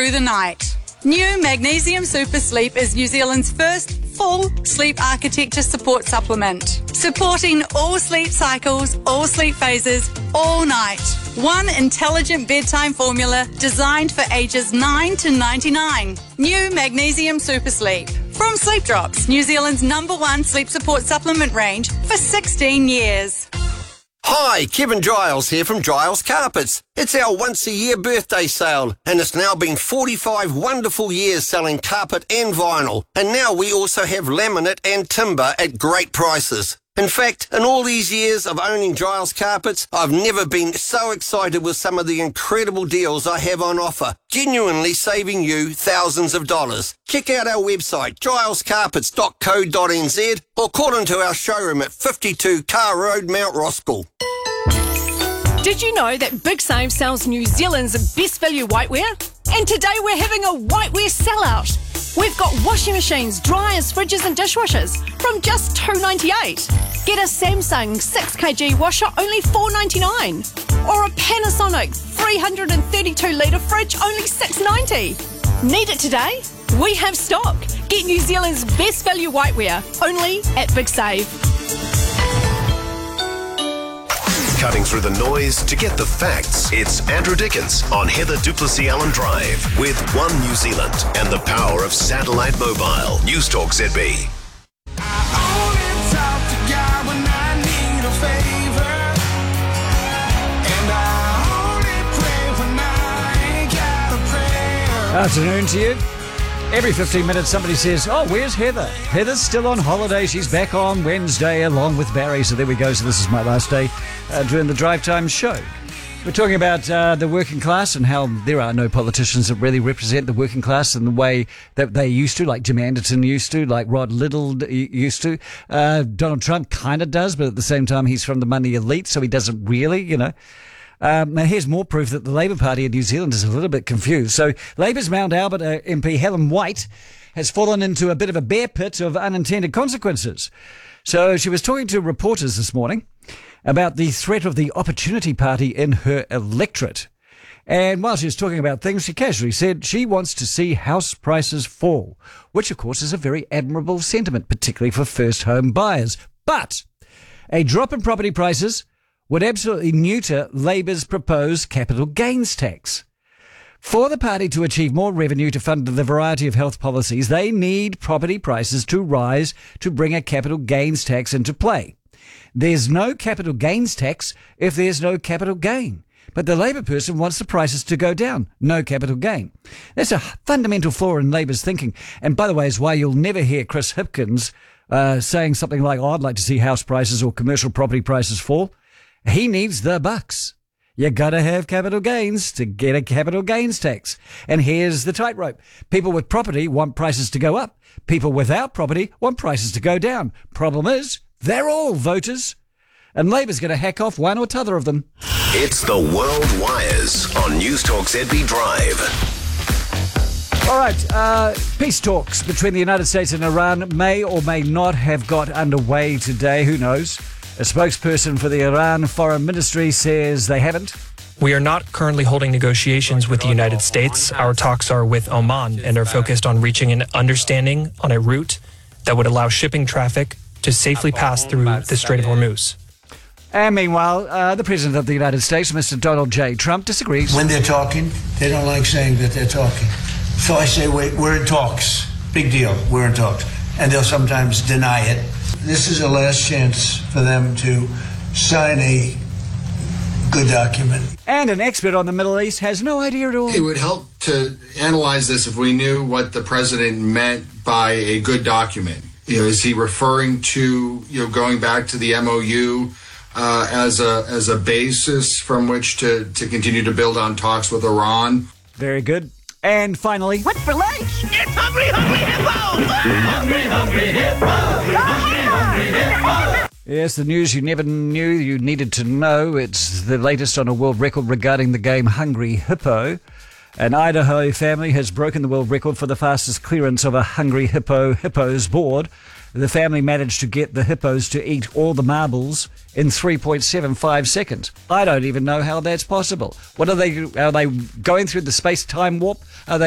through the night. New Magnesium Super Sleep is New Zealand's first full sleep architecture support supplement, supporting all sleep cycles, all sleep phases, all night. One intelligent bedtime formula designed for ages 9 to 99. New Magnesium Super Sleep. From Sleep Drops, New Zealand's #1 sleep support supplement range for 16 years. Hi, Kevin Giles here from Giles Carpets. It's our once-a-year birthday sale, and it's now been 45 wonderful years selling carpet and vinyl. And now we also have laminate and timber at great prices. In fact, in all these years of owning Giles Carpets, I've never been so excited with some of the incredible deals I have on offer, genuinely saving you thousands of dollars. Check out our website, gilescarpets.co.nz, or call into our showroom at 52 Car Road, Mount Roskill. Did you know that Big Save sells New Zealand's best value whiteware? And today we're having a whiteware sellout. We've got washing machines, dryers, fridges and dishwashers from just $2.98. Get a Samsung 6kg washer only $4.99. Or a Panasonic 332-litre fridge only $6.90. Need it today? We have stock. Get New Zealand's best value whiteware only at Big Save. Cutting through the noise to get the facts. It's Andrew Dickens on Heather Duplessis Allen Drive with One New Zealand and the power of satellite mobile. News Talk ZB. Afternoon to you. Every 15 minutes somebody says, oh, where's Heather? Heather's still on holiday. She's back on Wednesday along with Barry. So there we go. So this is my last day doing the Drive Time show. We're talking about the working class and how there are no politicians that really represent the working class in the way that they used to, like Jim Anderton used to, like Rod Liddle used to. Donald Trump kind of does, but at the same time, he's from the money elite, so he doesn't really, you know. Now here's more proof that the Labour Party in New Zealand is a little bit confused. So Labour's Mount Albert MP Helen White has fallen into a bit of a bear pit of unintended consequences. So she was talking to reporters this morning about the threat of the Opportunity Party in her electorate. And while she was talking about things, she casually said she wants to see house prices fall, which of course is a very admirable sentiment, particularly for first home buyers. But a drop in property prices would absolutely neuter Labour's proposed capital gains tax. For the party to achieve more revenue to fund the variety of health policies, they need property prices to rise to bring a capital gains tax into play. There's no capital gains tax if there's no capital gain. But the Labour person wants the prices to go down. No capital gain. That's a fundamental flaw in Labour's thinking. And by the way, is why you'll never hear Chris Hipkins saying something like, oh, I'd like to see house prices or commercial property prices fall. He needs the bucks. You gotta have capital gains to get a capital gains tax. And here's the tightrope. People with property want prices to go up. People without property want prices to go down. Problem is, they're all voters. And Labour's gonna hack off one or t'other of them. It's the World Wires on News Talk ZB Drive. All right, peace talks between the United States and Iran may or may not have got underway today. Who knows? A spokesperson for the Iran Foreign Ministry says they haven't. We are not currently holding negotiations with the United States. Our talks are with Oman and are focused on reaching an understanding on a route that would allow shipping traffic to safely pass through the Strait of Hormuz. And meanwhile, the President of the United States, Mr. Donald J. Trump, disagrees. When they're talking, they don't like saying that they're talking. So I say, wait, we're in talks. Big deal, we're in talks. And they'll sometimes deny it. This is a last chance for them to sign a good document. And an expert on the Middle East has no idea at all. It would help to analyze this if we knew what the president meant by a good document. You know, is he referring to, going back to the MOU as a basis from which to continue to build on talks with Iran? Very good. And finally, what's for lunch? It's Hungry Hungry Hippo! Hungry Hungry Hippo! Hungry Hungry Hippo! Yes, the news you never knew you needed to know. It's the latest on a world record regarding the game Hungry Hippo. An Idaho family has broken the world record for the fastest clearance of a Hungry Hippo's board. The family managed to get the hippos to eat all the marbles in 3.75 seconds. I don't even know how that's possible. Are they going through the space-time warp? Are they